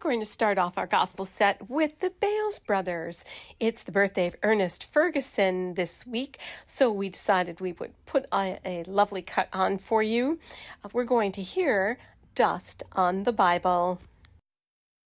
going to start off our gospel set with the Bales brothers. It's the birthday of Ernest Ferguson this week, so we decided we would put a lovely cut on for you. We're going to hear Dust on the Bible.